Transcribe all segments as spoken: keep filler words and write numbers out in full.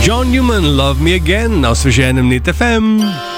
John Newman, Love Me Again, na osveženem Net F M.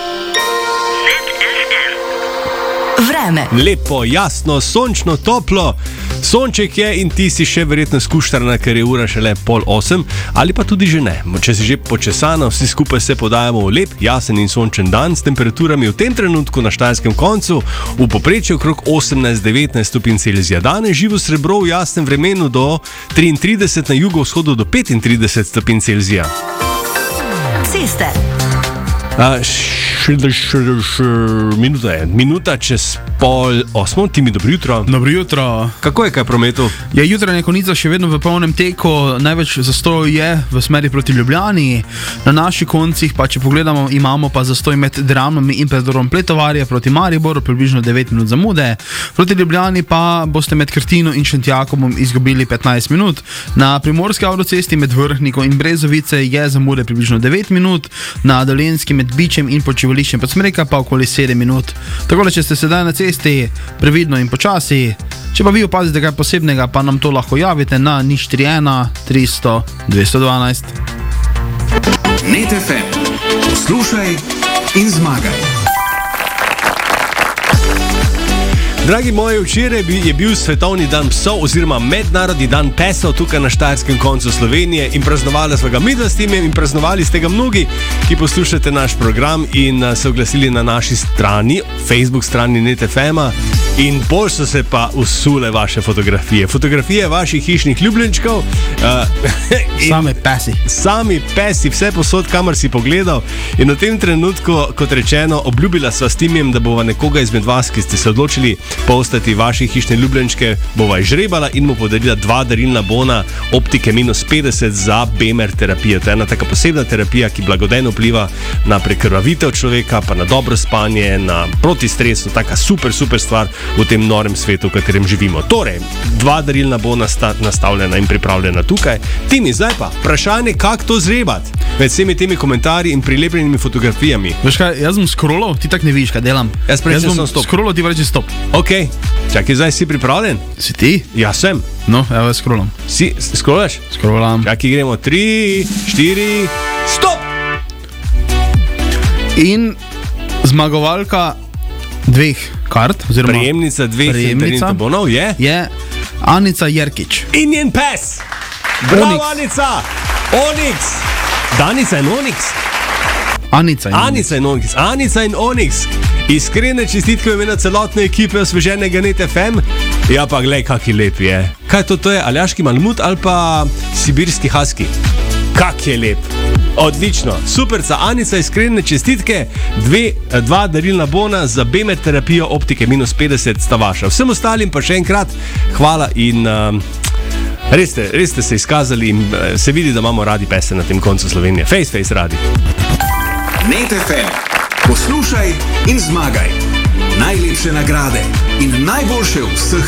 Vreme. Lepo, jasno, sončno, toplo. Sonček je in ti si še verjetno skuštrana, ker je ura šele pol osem, ali pa tudi že ne. Če si že počesana, vsi skupaj se podajamo v lep, jasen in sončen dan s temperaturami v tem trenutku na štajerskem koncu v povprečju okrog osemnajst do devetnajst stopinj Celzija. Danes živo srebro v jasnem vremenu do triintrideset, na jugovzhodu do petintrideset stopinj Celzija. Ceste. Uh, š, š, š, minuta je, minuta čez pol osmo, ti mi dobro jutro. Dobro jutro. Kako je kaj prometu? Je jutranja konica še vedno v polnem teku, največ zastoj je v smeri proti Ljubljani. Na naših koncih pa, če pogledamo, imamo pa zastoj med Dramami in predorom Pletovarja proti Mariboru, približno devet minut zamude. Proti Ljubljani pa boste med Krtino in Šentjakobom izgubili petnajst minut. Na primorski avtocesti med Vrhniko in Brezovice je zamude približno devet minut, na Dolenjski med Bičem in Počivališčem Podsmreka pa okoli sedem minut. Tako da, če ste sedaj na cesti, previdno in počasi. Če pa vi opazite kaj posebnega, pa nam to lahko javite na nič tri ena tristo dvesto dvanajst. Net F M. Poslušaj in zmagaj. Dragi moji, včeraj je bil svetovni dan psov oziroma mednarodni dan pesov tukaj na štajerskem koncu Slovenije in praznovali smo ga midva s tem in praznovali ste ga mnogi, ki poslušate naš program in se oglasili na naši strani, Facebook strani Net F M-a, in bolj so se pa usule vaše fotografije. Fotografije vaših hišnih ljubljenčkov. Uh, Same pesi. Sami pesi, vse posod, kamor si pogledal. In v tem trenutku, kot rečeno, obljubila sva s Timijem, da bova nekoga izmed vas, ki ste se odločili postati vaše hišne ljubljenčke, bova izžrebala in mu podarila dva darilna bona optike minus petdeset za Bemer terapijo. To je ena taka posebna terapija, ki blagodejno vpliva na prekrvavitev človeka, pa na dobro spanje, na protistresu, taka super, super stvar v tem norem svetu, v katerem živimo. Torej, dva darilna bona sta nastavljena in pripravljena tukaj. Timi, zdaj pa, vprašanje, kako to zrebati med vsemi temi komentarji in prilepljenimi fotografijami. Veš kaj, jaz bom scrollal, ti tak ne vidiš, kaj delam. Jaz prej sem stop. Scrollal, ti pa reči stop. Ok, čakaj, zdaj si pripravljen? Si ti? Ja, sem. No, evo, jaz scrollam. Si, scrollaš? Scrollam. Čakaj, gremo, tri, štiri, stop! In zmagovalka dveh kart, oziroma Prejemnica dveh darilnih bonov je? je Anica Jerkič. In njen pes! Bravo, Onyx. Anica! Onyx! Danica in Onyx? Anica in Anica in Onyx. Anica in Onyx. Iskrene čestitke v imenu celotne ekipe osveženega Net F M. Ja pa glej, kak je lep je. Kaj to, to je aljaški malmut ali pa sibirski husky? Kak je lep. Odlično, super, za Anica iskrene čestitke, Dve, dva darilna bona za Bemer terapijo optike minus petdeset sta vaša. Vsem ostalim pa še enkrat hvala in uh, res, ste, res ste se izkazali in uh, se vidi, da imamo radi pese na tem koncu Slovenije. Face, face radi. Net F M. Poslušaj in zmagaj. Najlepše nagrade in najboljše vseh